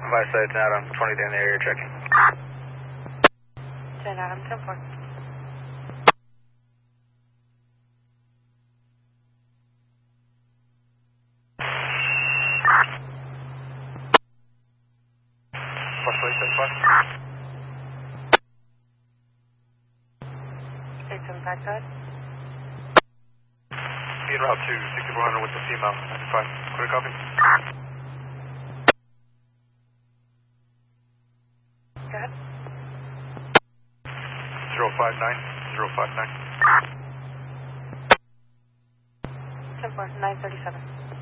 Advise site 10 Adam, 20 in the area checking. 10 Adam, 10-4. Possibly 875, go ahead. Be en route to 6400 with the female, 95. Clear copy. Go ahead. 059, 059. 10-4, 937.